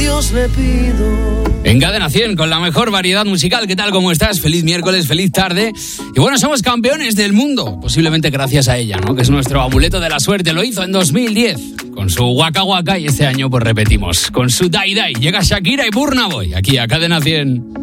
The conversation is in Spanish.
Dios le pido. En Cadena 100, con la mejor variedad musical. ¿Qué tal? ¿Cómo estás? Feliz miércoles, feliz tarde. Y bueno, somos campeones del mundo, posiblemente gracias a ella, ¿no? Que es nuestro amuleto de la suerte. Lo hizo en 2010 con su Waka Waka y este año pues repetimos con su Dai Dai. Llega Shakira y Burna Boy aquí a Cadena 100.